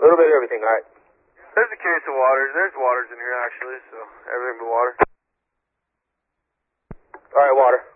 little bit of everything, all right? There's a case of water. There's waters in here, actually, so everything but water. All right, water.